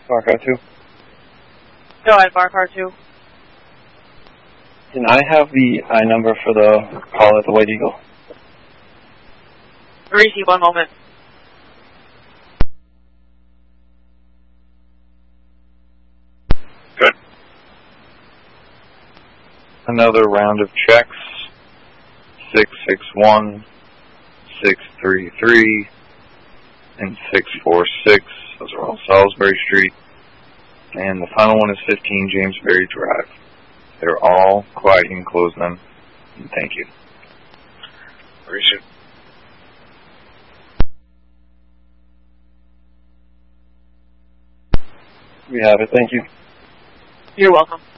Bar car 2. Go ahead, bar car 2. Can I have the I number for the call at the White Eagle? Reese, 1 moment. Good. Another round of checks. 661, 633, and 646. Those are all Salisbury Street. And the final one is 15 Jamesbury Drive. They're all quiet. You can close them. And thank you. Appreciate it. We have it. Thank you. You're welcome.